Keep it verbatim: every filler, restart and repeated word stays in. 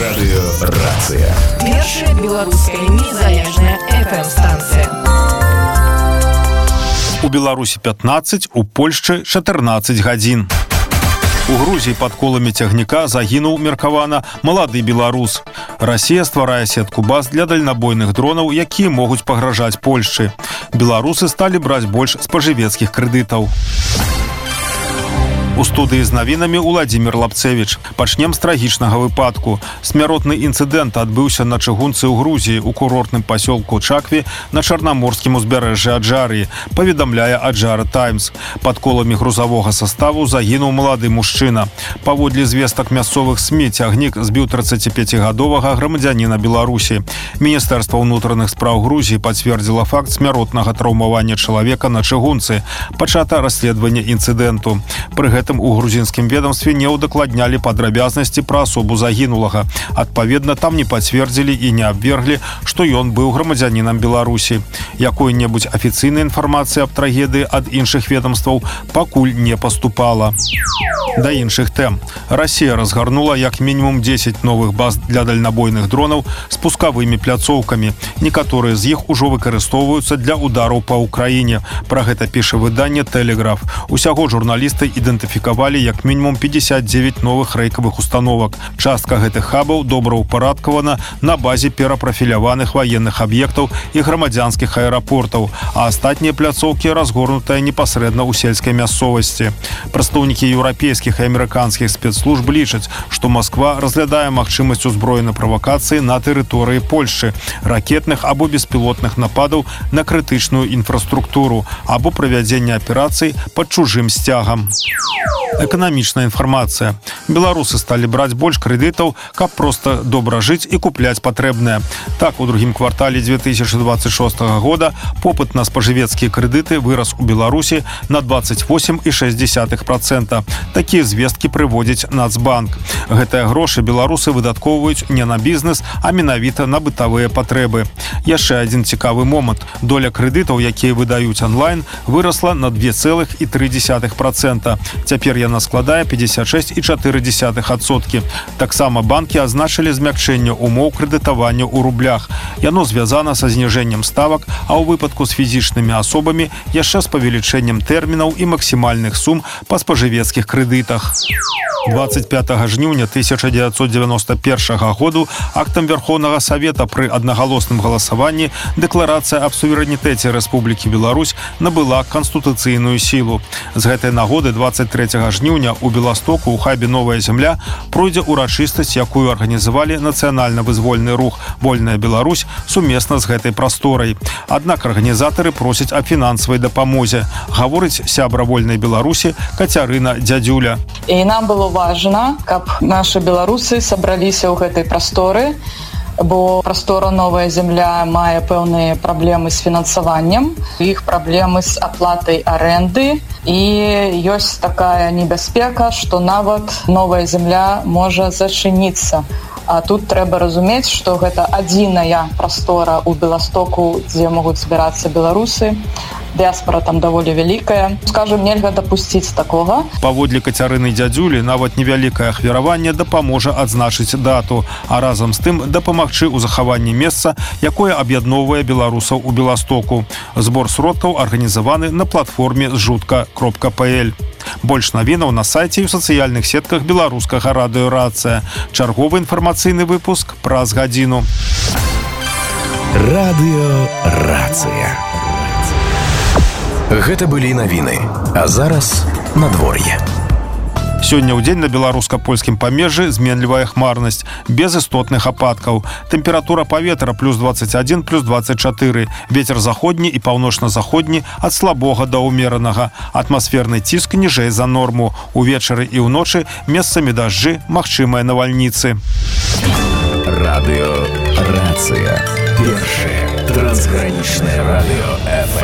Радыёрацыя. Першая беларуская незалежная эф эм-станцыя. У Беларусі пятнаццаць, у Польшчы чатырнаццаць гадзін. У Грузіі пад коламі цягніка загінуў меркавана малады беларус. Расія стварае сетку баз для дальнабойных дронаў, якія могуць пагражаць Польшчы. Беларусы сталі браць больш спажывецкіх крэдытаў. У студыі з навінамі Уладзімір Лапцевіч. Пачнем з трагічнага выпадку. Смяротны інцыдэнт адбыўся на чыгунцы ў Грузіі у курортным пасёлку Чакві на чарнаморскім узбярэжжы Аджарыі, паведамляе Аджара Таймс. Пад коламі грузавога саставу загінуў малады мужчына. Паводле звестак мясцовых СМІ цягнік збіў трыццаціпяцігадовага грамадзяніна Беларусі. Міністэрства ўнутраных спраў Грузіі пацвердзіла факт смяротнага траўмавання чалавека на чыгунцы. Пачата расследаванне інцыдэнту. Пры гэтым у грузінскім ведомстве не ўдакладнялі падрабязнасці пра асобу загінулага. Адпаведна, там не пацвердзілі і не абверглі, што ён быў грамадзянінам Беларусі. Якой-небудзь афіцыйнай інфармацыі аб трагедыі ад іншых ведомстваў пакуль не паступала. Да іншых тэм. Расія разгарнула як мінімум дзесяць новых баз для дальнабойных дронаў з пускавымі пляцоўкамі. Некаторыя з іх ужо выкарыстоўваюцца для удараў па Ўкраіне. Пра гэта піша выданне «Тэлеграф». Усяго журналісты ідэнтыфікавалі як мінімум пятьдесят девять новых рэйкавых установак. Частка гэтых хабаў добраўпарадкавана на базе перапрафіляваных ваенных аб'ектаў і грамадзянскіх аэрапортаў, а астатнія пляцоўкі разгорнутыя непасрэдна ў сельскай мясцовасці. Прадстаўнікі еўрапейскіх і амерыканскіх спецслужб лічаць, што Масква разглядае магчымасць узброенай правакацыі на тэрыторыі Польшчы, ракетных або беспілотных нападаў на крытычную інфраструктуру або правядзення аперацый пад чужым сцягам. Эканамічная інфармацыя. Беларусы сталі браць больш крэдытаў, каб проста добра жыць і купляць патрэбнае. Так, у другім квартале две тысячи двадцать шестого года попыт на спажывецкія крэдыты вырас у Беларусі на двадцать восемь и шесть десятых процента. Такія звесткі прыводзіць Нацбанк. Гэтыя грошы беларусы выдаткоўваюць не на бізнес, а менавіта на бытавыя патрэбы. Яшчэ адзін цікавы момант. Доля крэдытаў, якія выдаюць онлайн, вырасла на два целых і тры десятых процента. Цяпер яна складае пятьдесят шесть и четыре десятых процента. Таксама банкі азначылі змякчэнне умоў крэдытавання ў рублях. Яно звязана са зніжэннем ставак, а ў выпадку з фізічнымі асобамі яшчэ з павелічэннем тэрмінаў і максімальных сум па спажывецкіх крэдытах. двадцать пятого жніўня тысяча девятьсот девяносто первого году актам Верховнага Савета пры аднагалосным галасаванні дэкларацыя аб суверэнітэце Рэспублікі Беларусь набыла канстытуцыйную сілу. З гэтай нагоды двадцать трэцяга жніўня у Беластоку ў хабе «Новая земля» пройдзе урачыстасць, якую арганізавалі нацыянальна-вызвольны рух «Вольная Беларусь» сумесна з гэтай прасторай. Аднак арганізатары просяць аб фінансавай дапамозе, гаворыць сябра «Вольнай Беларусі» Кацярына Дзядзюля. І нам было важна, каб нашы беларусы сабраліся ў гэтай прасторы, бо прастора «Новая земля» мае пэўныя праблемы з фінансаваннем, іх праблемы з аплатай арэнды, і ёсць такая небяспека, што нават «Новая земля» можа зачыніцца. А тут трэба разумець, што гэта адзіная прастора ў Беластоку, дзе могуць збірацца беларусы. Дыаспора там даволі вялікая. Скажем, нельга дапусціць такога. Паводле Кацярыны Дзядзюлі, нават невялікае ахвяраванне дапаможа адзначыць дату, а разам з тым дапамагчы ў захаванні месца, якое аб'ядноўвае беларусаў у Беластоку. Збор сродкаў арганізаваны на платформе зжутка кропка пэ эль. Больш навінаў на сайце і ў сацыяльных сетках беларускага радыёрацыя. Чарговы інфармацыйны выпуск праз гадзіну. Радыёрацыя. Гэта былі навіны. А зараз надвор'е. Сёння ў дзень на беларуска-польскім памежжы зменлівая хмарнасць, без істотных ападкаў. Тэмпература паветра плюс двадцать один, плюс двадцать четыре. Вецер заходні і паўночна-заходні ад слабога да ўмеранага. Атмасферны ціск ніжэй за норму. Увечары і ўночы месцамі дажджы, магчымыя навальніцы. Радыёрацыя. Першае трансгранічнае радыё эф эм.